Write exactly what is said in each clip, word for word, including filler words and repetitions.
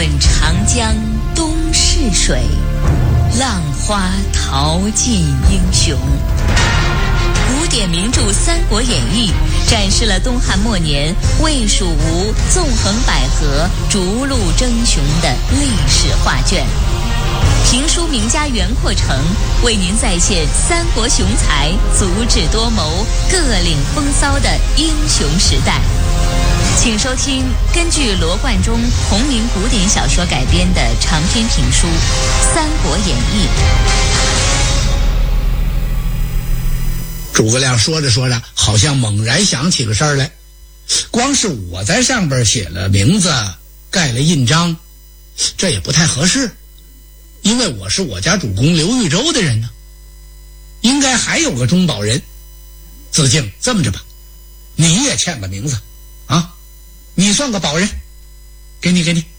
问长江东逝水，浪花淘尽英雄。古典名著《三国演义》展示了东汉末年魏蜀吴纵横捭阖、逐鹿争雄的历史画卷。评书名家袁阔成为您再现三国雄才足智多谋、各领风骚的英雄时代。请收听根据罗贯中同名古典小说改编的长篇评书《三国演义》。 诸葛亮说着说着，好像猛然想起个事儿来，光是我在上边写了名字，盖了印章，这也不太合适，因为我是我家主公刘豫州的人呢，应该还有个中保人。子敬，这么着吧，你也签个名字啊，你算个保人，给你给你。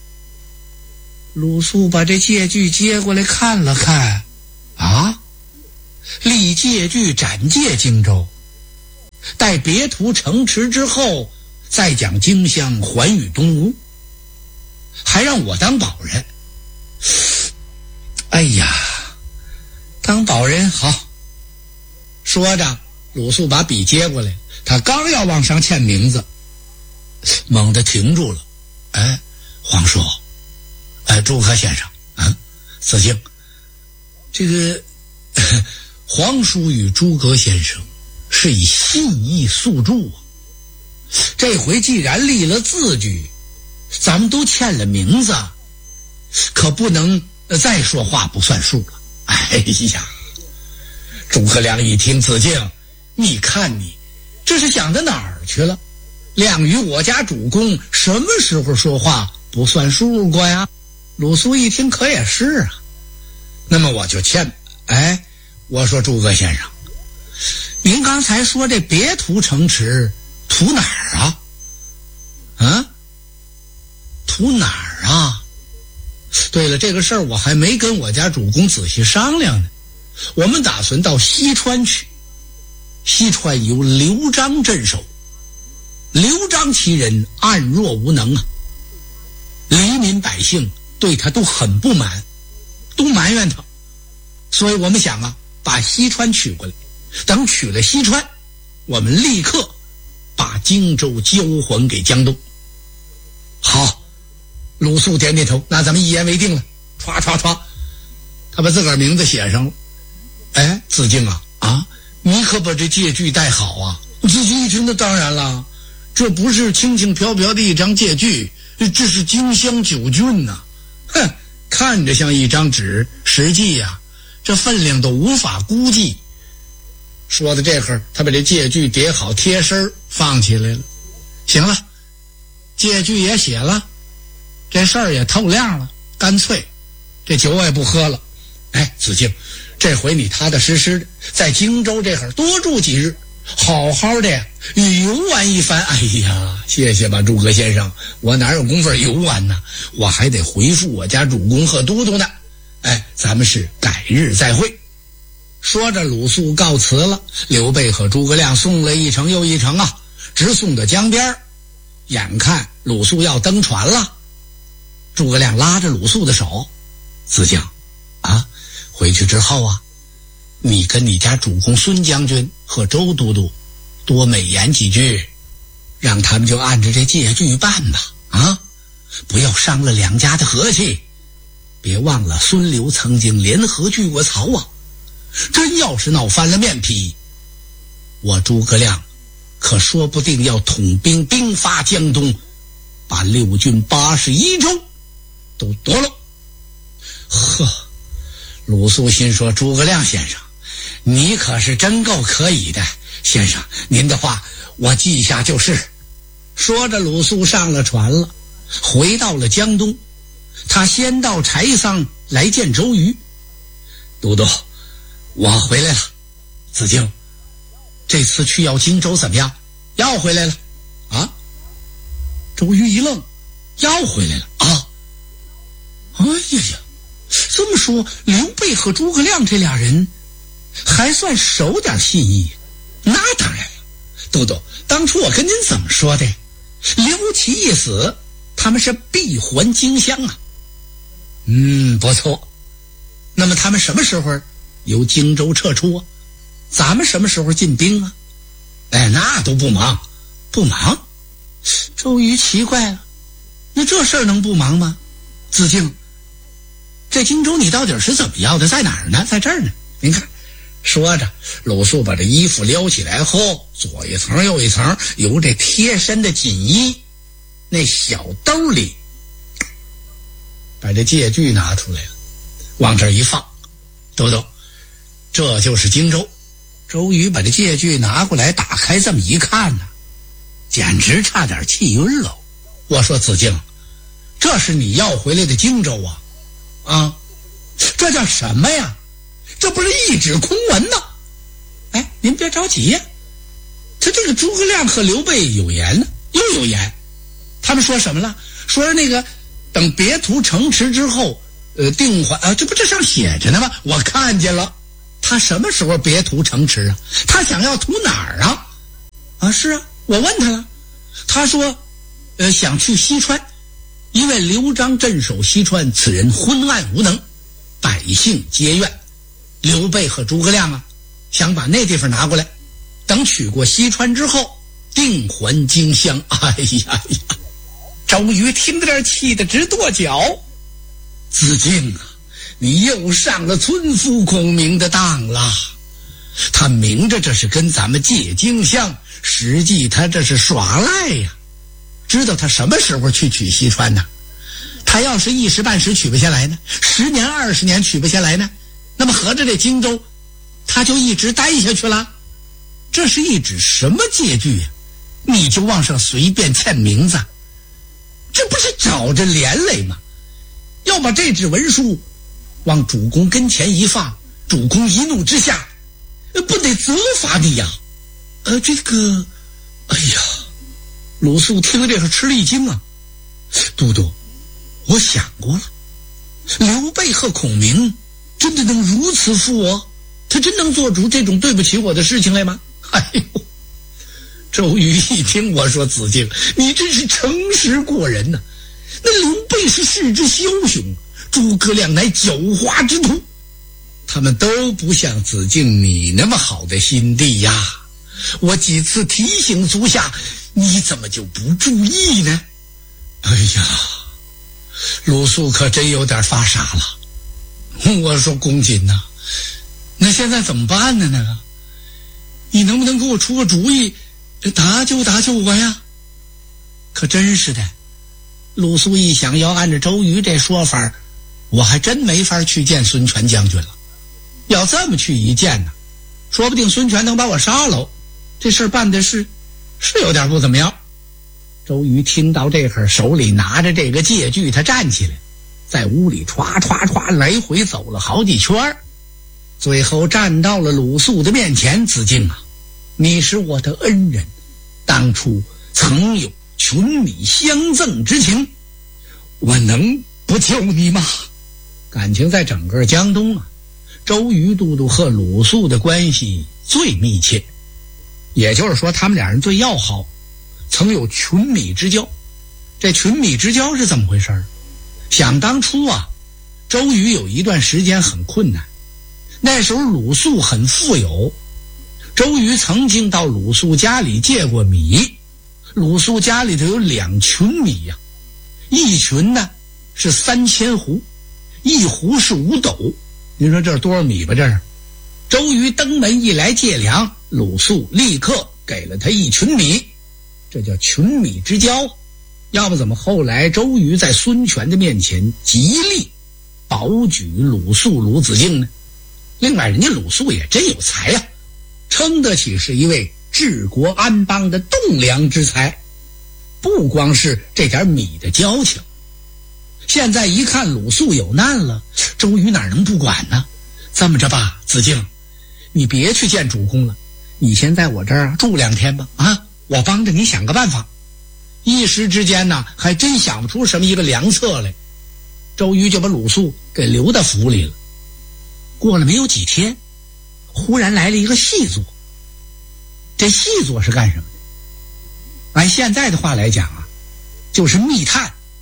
鲁肃把这借据接过来看了看，啊，立借据斩借荆州，待别图城池之后，再将荆襄还与东吴，还让我当保人。哎呀，当保人好。说着，鲁肃把笔接过来，他刚要往上签名字，猛地停住了。哎，皇叔，哎，诸葛先生，啊，子敬，这个皇叔与诸葛先生是以信义诉诸啊，这回既然立了字据，咱们都签了名字，可不能再说话不算数了。哎呀，诸葛亮一听，子敬，你看你这是想到哪儿去了？亮与我家主公什么时候说话不算数过呀？鲁肃一听，可也是啊，那么我就签。哎，我说诸葛先生，您刚才说这别图城池图哪儿啊？啊，图哪儿啊？对了，这个事儿我还没跟我家主公仔细商量呢。我们打算到西川去，西川由刘璋镇守，刘璋其人暗弱无能啊，黎民百姓对他都很不满，都埋怨他，所以我们想啊，把西川取过来，等取了西川，我们立刻把荆州交还给江东。好，鲁肃点点头，那咱们一言为定了。唰唰唰，他把自个儿名字写上了。哎，子敬啊，啊，你可把这借据带好啊！子敬一听，那当然了，这不是轻轻飘飘的一张借据，这是荆襄九郡呐、啊！哼，看着像一张纸，实际呀、啊，这分量都无法估计。说到这会儿，他把这借据叠好，贴身放起来了。行了，借据也写了，这事儿也透亮了，干脆这酒我也不喝了。哎，子敬，这回你踏踏实实的在荆州这会儿多住几日，好好的游玩一番。哎呀，谢谢吧，诸葛先生，我哪有功夫游玩呢？我还得回复我家主公和都督呢。哎，咱们是改日再会。说着，鲁肃告辞了。刘备和诸葛亮送了一程又一程啊，直送到江边。眼看鲁肃要登船了，诸葛亮拉着鲁肃的手，子敬啊，回去之后啊，你跟你家主公孙将军和周都督多美言几句，让他们就按着这借据办吧。啊，不要伤了两家的和气。别忘了孙刘曾经联合拒过曹啊，真要是闹翻了面皮，我诸葛亮可说不定要统兵兵发江东，把六郡八十一州都夺了。呵，鲁肃心说，诸葛亮先生，你可是真够可以的。先生，您的话我记下就是。说着，鲁肃上了船了，回到了江东。他先到柴桑来见周瑜。都督，我回来了。子敬，这次去要荆州怎么样？要回来了啊？周瑜一愣，要回来了啊？哎呀呀，这么说刘备和诸葛亮这俩人还算守点信义。那当然了，都督，当初我跟您怎么说的？刘琦一死， 他们是闭环荆襄啊。嗯，不错。那么他们什么时候由荆州撤出啊？咱们什么时候进兵啊？哎，那都不忙，不忙。周瑜奇怪了，那这事儿能不忙吗？子敬，这荆州你到底是怎么要的？在哪儿呢？在这儿呢。您看，说着，鲁肃把这衣服撩起来后，左一层右一层，由这贴身的锦衣那小兜里把这借据拿出来了，往这一放。豆豆，这就是荆州。周瑜把这借据拿过来，打开这么一看呢，简直差点气晕了。我说子敬，这是你要回来的荆州啊？啊，这叫什么呀？这不是一纸空文呢？哎，您别着急呀，他这个诸葛亮和刘备有言呢，又有言。他们说什么了？说是那个等别图城池之后，呃，定还啊，这不这上写着呢吗？我看见了。他什么时候别图城池啊？他想要图哪儿啊？啊，是啊，我问他了，他说，呃，想去西川，因为刘璋镇守西川，此人昏暗无能，百姓皆怨。刘备和诸葛亮啊，想把那地方拿过来，等取过西川之后，定还荆襄。哎呀呀！周瑜听到这儿，气得直跺脚。子敬啊，你又上了村夫孔明的当了。他明着这是跟咱们借荆襄，实际他这是耍赖呀。知道他什么时候去取西川呢？他要是一时半时取不下来呢，十年二十年取不下来呢，那么合着这荆州他就一直待下去了。这是一纸什么借据呀？你就往上随便签名字，这不是找着连累吗？要把这纸文书往主公跟前一放，主公一怒之下不得责罚你呀。呃，这个哎呀，鲁肃听了这个吃了一惊啊。都督，我想过了，刘备和孔明真的能如此负我？他真能做出这种对不起我的事情来吗？哎呦！周瑜一听，我说子敬，你真是诚实过人呐、啊！那刘备是恃之枭雄，诸葛亮乃狡猾之徒，他们都不像子敬你那么好的心地呀。我几次提醒足下，你怎么就不注意呢？哎呀，鲁肃可真有点发傻了。我说公瑾呐、啊，那现在怎么办呢？那个，你能不能给我出个主意，搭救搭救我呀？可真是的，鲁肃一想，要按照周瑜这说法，我还真没法去见孙权将军了。要这么去一见呢，说不定孙权能把我杀了，这事办的是是有点不怎么样。周瑜听到这会儿，手里拿着这个借据，他站起来，在屋里歘歘歘来回走了好几圈，最后站到了鲁肃的面前。子敬啊，你是我的恩人，当初曾有群米相赠之情，我能不救你吗？感情在整个江东啊，周瑜都督和鲁肃的关系最密切，也就是说他们俩人最要好，曾有群米之交。这群米之交是怎么回事？想当初啊，周瑜有一段时间很困难，那时候鲁肃很富有，周瑜曾经到鲁肃家里借过米，鲁肃家里头有两群米呀、啊，一群呢是三千斛，一斛是五斗。您说这是多少米吧？这是。周瑜登门一来借粮，鲁肃立刻给了他一群米，这叫群米之交。要不怎么后来周瑜在孙权的面前极力保举鲁肃鲁子敬呢？另外人家鲁肃也真有才啊，称得起是一位治国安邦的栋梁之才，不光是这点米的交情。现在一看鲁肃有难了，周瑜哪能不管呢？这么着吧，子敬，你别去见主公了，你先在我这儿住两天吧，啊，我帮着你想个办法。一时之间呢，还真想不出什么一个良策来。周瑜就把鲁肃给留到府里了。过了没有几天，忽然来了一个细作。这细作是干什么的？按现在的话来讲啊，就是密探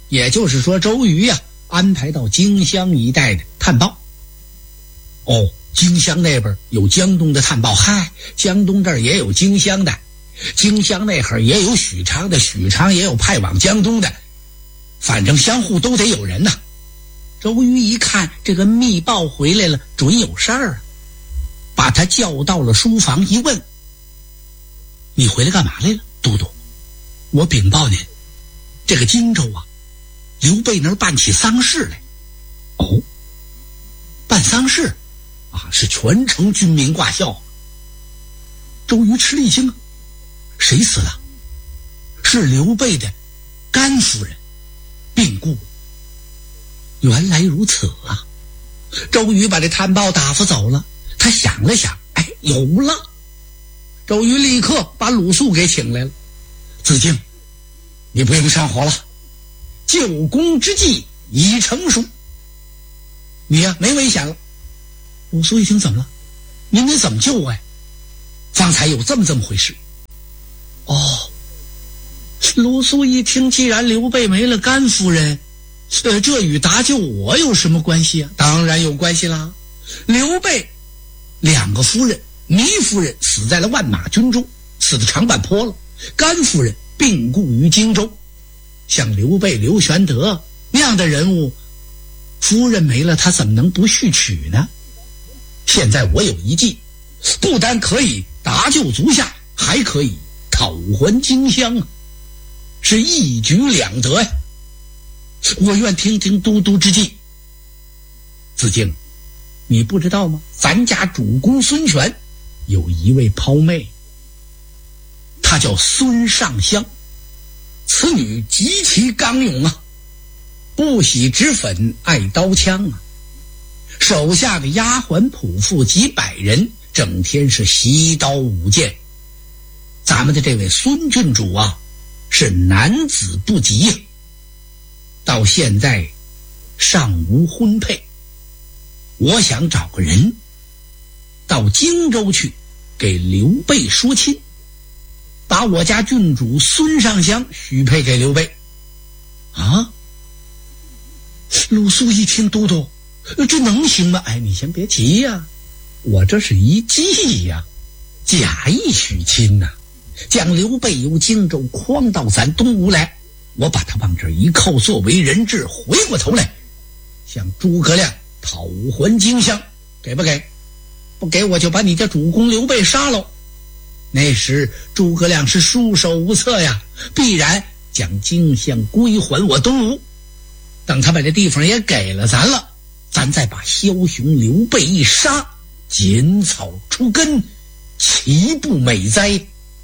也就是说周瑜呀、啊、安排到荆襄一带的探报。哦，荆襄那边有江东的探报，嗨，江东这儿也有荆襄的，荆襄那会儿也有许昌的，许昌也有派往江东的，反正相互都得有人呐、啊。周瑜一看这个密报回来了，准有事儿啊，把他叫到了书房一问，你回来干嘛来了？都督，我禀报您，这个荆州啊，刘备那儿办起丧事来。哦，办丧事啊，是全城军民挂孝。周瑜吃了一惊，谁死了？是刘备的甘夫人病故。原来如此啊！周瑜把这探报打发走了，他想了想，哎，有了。周瑜立刻把鲁肃给请来了。子敬，你不用上火了，救功之计已成熟，你呀、啊、没危险了。鲁肃一听，怎么了？您得怎么救我呀？方才有这么这么回事。哦，鲁肃一听，既然刘备没了甘夫人，呃，这与搭救我有什么关系啊？当然有关系啦。刘备两个夫人，糜夫人死在了万马军中，死的长坂坡了；甘夫人病故于荆州。像刘备、刘玄德那样的人物，夫人没了，他怎么能不续娶呢？现在我有一计，不但可以搭救足下，还可以讨还荆襄啊，是一举两得呀！我愿听听都督之计。子敬，你不知道吗？咱家主公孙权有一位胞妹，她叫孙尚香，此女极其刚勇啊，不喜脂粉，爱刀枪啊，手下的丫鬟仆妇几百人，整天是习刀舞剑。咱们的这位孙郡主啊，是男子不及啊，到现在尚无婚配。我想找个人到荆州去给刘备说亲，把我家郡主孙尚香许配给刘备。啊！鲁肃一听，都督，这能行吗？哎，你先别急呀、啊，我这是一计呀、啊，假意许亲呐、啊，将刘备由荆州诓到咱东吴来，我把他往这儿一扣，作为人质，回过头来向诸葛亮讨还荆襄，给不给？不给我就把你家主公刘备杀了。那时诸葛亮是束手无策呀，必然将荆襄归还我东吴。等他把这地方也给了咱了，咱再把枭雄刘备一杀，剪草除根，岂不美哉？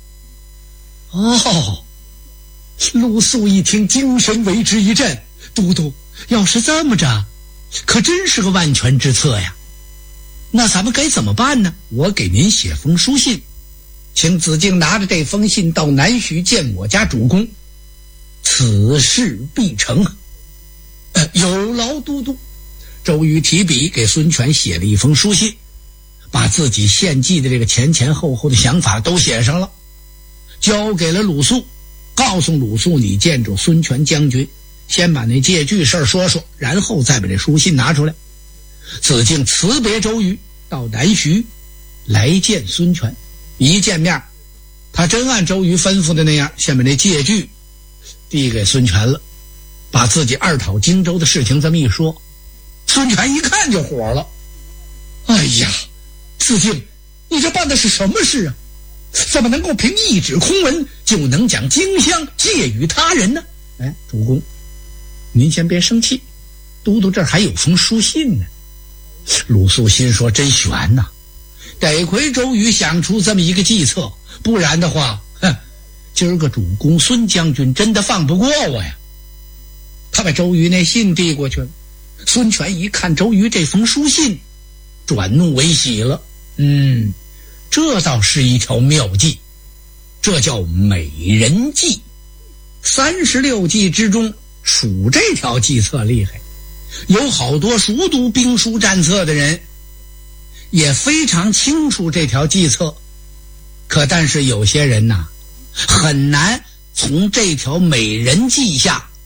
哦，鲁肃一听，精神为之一振。都督，要是这么着，可真是个万全之策呀。那咱们该怎么办呢？我给您写封书信，请子敬拿着这封信到南徐见我家主公，此事必成。呃、有劳都督。周瑜提笔给孙权写了一封书信，把自己献计的这个前前后后的想法都写上了，交给了鲁肃，告诉鲁肃，你见着孙权将军，先把那借据事说说，然后再把这书信拿出来。子敬辞别周瑜，到南徐来见孙权。一见面，他真按周瑜吩咐的那样，先把那借据递给孙权了，把自己二讨荆州的事情这么一说。孙权一看就火了，哎呀，子敬，你这办的是什么事啊？怎么能够凭一纸空文就能将荆襄借予他人呢？哎，主公，您先别生气，都督这儿还有封书信呢。鲁肃心说，真悬呐、啊，得亏周瑜想出这么一个计策，不然的话，哼，今儿个主公孙将军真的放不过我呀。他把周瑜那信递过去了。孙权一看周瑜这封书信，转怒为喜了。嗯，这倒是一条妙计，这叫美人计。三十六计之中，数这条计策厉害。有好多熟读兵书战策的人也非常清楚这条计策，可但是有些人呐、啊，很难从这条美人计下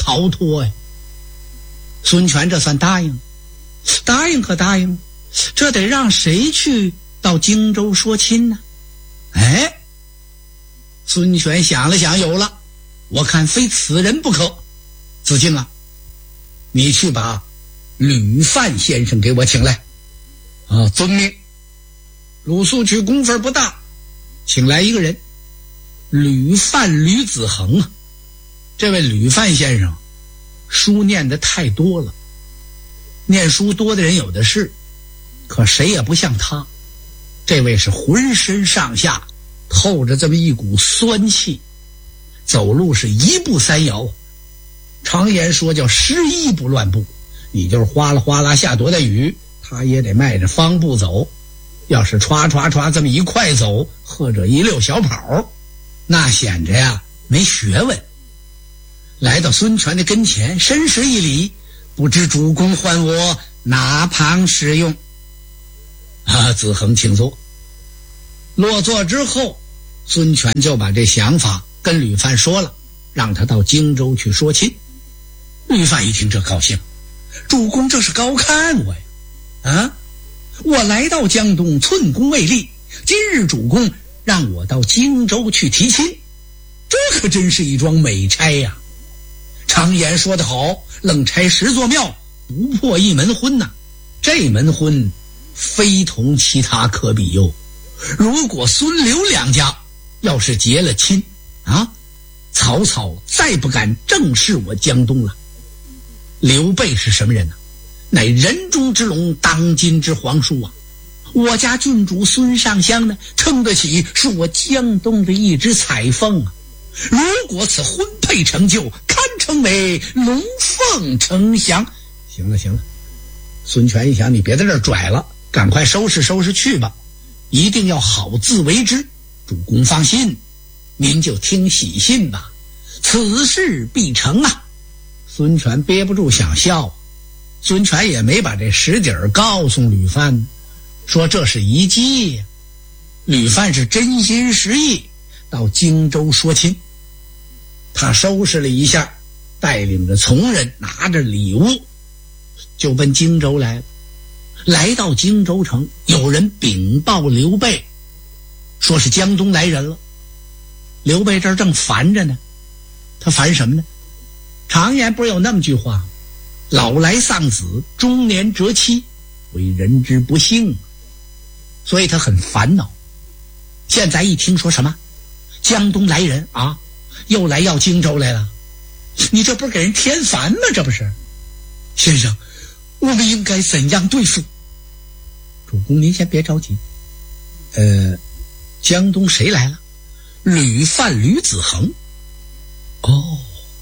逃脱呀。孙权这算答应，答应可答应，这得让谁去到荆州说亲呢？哎，孙权想了想，有了，我看非此人不可。子敬啊，你去把吕范先生给我请来。啊，遵命。鲁肃去功夫不大，请来一个人，吕范吕子恒啊。这位吕范先生书念得太多了，念书多的人有的是，可谁也不像他。这位是浑身上下透着这么一股酸气，走路是一步三摇，常言说叫十一不乱步，你就是哗啦哗啦下多大雨，他也得迈着方步走。要是歘歘歘这么一块走，或者一溜小跑，那显着呀没学问。来到孙权的跟前，深施一礼，不知主公唤我哪旁使用？啊，子恒请坐。落座之后，孙权就把这想法跟吕范说了，让他到荆州去说亲。吕范一听这高兴，主公这是高看我呀！啊，我来到江东寸功未立，今日主公让我到荆州去提亲，这可真是一桩美差呀！常言说得好，冷拆十座庙，不破一门婚呐、啊。这门婚非同其他可比哟。如果孙刘两家要是结了亲啊，曹操再不敢正视我江东了。刘备是什么人呢、啊？乃人中之龙，当今之皇叔啊！我家郡主孙尚香呢，称得起是我江东的一只彩凤啊！如果此婚配成就，堪称为龙凤呈祥。行了行了，孙权一想，你别在这儿拽了，赶快收拾收拾去吧，一定要好自为之。主公放心，您就听喜信吧，此事必成啊！孙权憋不住想笑，孙权也没把这实底儿告诉吕范，说这是一计。吕范是真心实意到荆州说亲，他收拾了一下，带领着从人，拿着礼物就奔荆州来了。来到荆州城，有人禀报刘备，说是江东来人了。刘备这儿正烦着呢，他烦什么呢？常言不是有那么句话，老来丧子，中年折妻，为人之不幸，所以他很烦恼。现在一听说什么江东来人啊，又来要荆州来了，你这不是给人添烦吗？这不是？先生，我们应该怎样对付？主公您先别着急，呃，江东谁来了？吕范吕子恒。哦，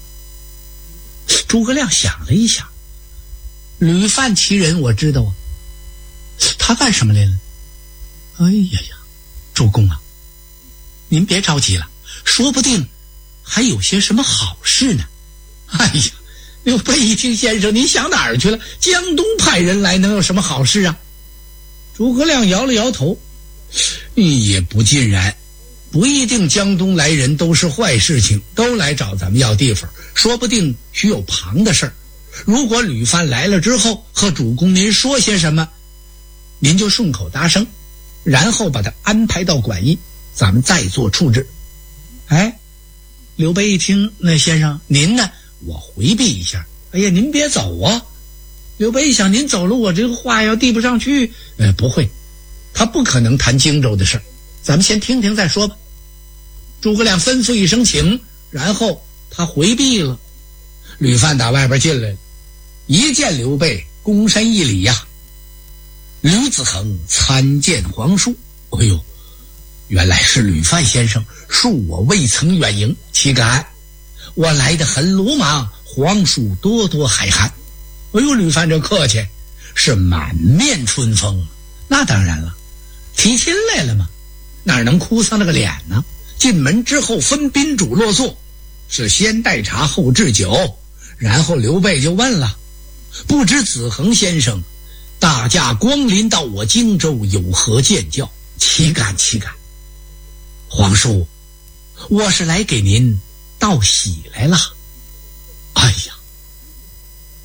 诸葛亮想了一想，吕范其人我知道啊，他干什么来了？哎呀呀，主公啊，您别着急了，说不定还有些什么好事呢。哎呀，刘备一听，先生您想哪儿去了？江东派人来能有什么好事啊？诸葛亮摇了摇头，也不尽然，不一定江东来人都是坏事情，都来找咱们要地方，说不定许有旁的事儿。如果吕范来了之后和主公您说些什么，您就顺口答声，然后把他安排到馆驿，咱们再做处置。哎，刘备一听，那先生您呢？我回避一下。哎呀，您别走啊！刘备一想，您走了，我这个话要递不上去。呃，不会，他不可能谈荆州的事儿，咱们先听听再说吧。诸葛亮吩咐一声请，然后他回避了。吕范打外边进来了，一见刘备，躬身一礼呀、啊。吕子恒参见皇叔。哎呦，原来是吕范先生，恕我未曾远迎，岂敢？我来得很鲁莽，皇叔多多海涵。哎呦，吕范这客气，是满面春风。那当然了，提亲来了嘛，哪能哭丧那个脸呢？进门之后分宾主落座，是先带茶后置酒。然后刘备就问了，不知子恒先生大驾光临到我荆州，有何见教？岂敢岂敢，皇叔，我是来给您道喜来了。哎呀，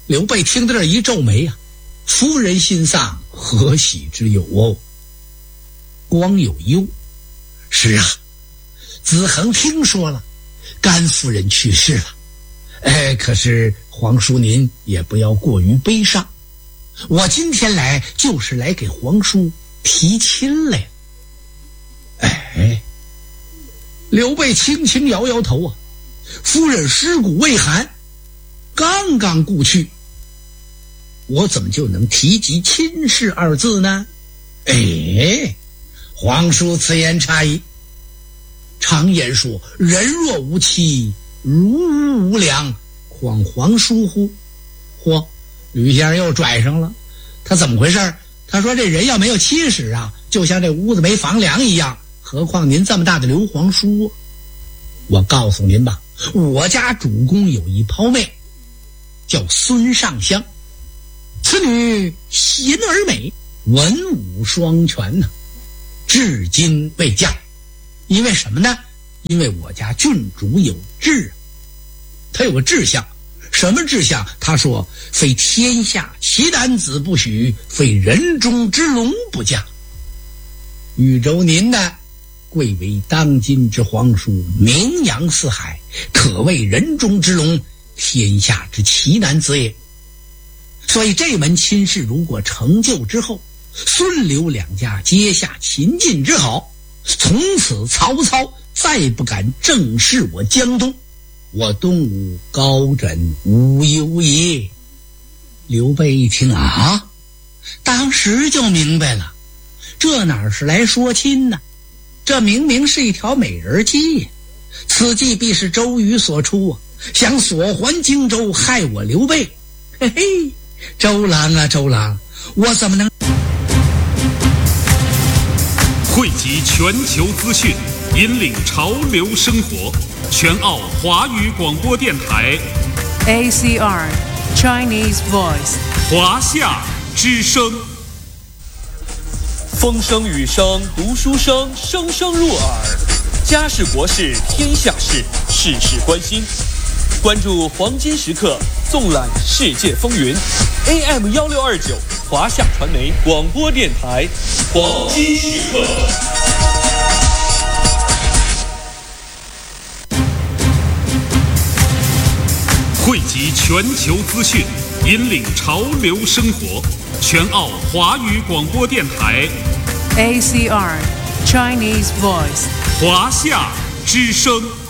刘备听到这一皱眉啊，夫人心丧，何喜之有哦？光有忧。是啊，子恒听说了，甘夫人去世了。哎，可是皇叔您也不要过于悲伤，我今天来就是来给皇叔提亲来。哎，刘备轻轻摇摇头啊，夫人尸骨未寒，刚刚故去，我怎么就能提及亲事二字呢？哎，皇叔此言差矣。常言说，人若无妻，如无无良，况皇叔乎？嚯，吕先生又拽上了。他怎么回事？他说这人要没有妻室啊，就像这屋子没房梁一样，何况您这么大的刘皇叔啊。我告诉您吧，我家主公有一胞妹，叫孙尚香，此女贤而美，文武双全呢、啊，至今未嫁。因为什么呢？因为我家郡主有志，他有个志向。什么志向？他说非天下奇男子不许，非人中之龙不嫁。禹州您呢，贵为当今之皇叔，名扬四海，可谓人中之龙，天下之奇男子也。所以这门亲事如果成就之后，孙刘两家结下秦晋之好，从此曹操再不敢正视我江东，我东吴高枕无忧也。刘备一听啊，当时就明白了，这哪是来说亲呢？这明明是一条美人计，此计必是周瑜所出啊，想索还荆州，害我刘备。嘿嘿，周郎啊周郎，我怎么能汇集全球资讯，引领潮流生活。全澳华语广播电台 A C R Chinese Voice 华夏之声。 风声雨声读书声，声声入耳。家事国事天下事，事事关心。关注黄金时刻，纵览世界风云。A M 一六二九华夏传媒广播电台，黄金时刻。 汇集全球资讯，引领潮流生活。全澳华语广播电台 A C R Chinese Voice 华夏之声。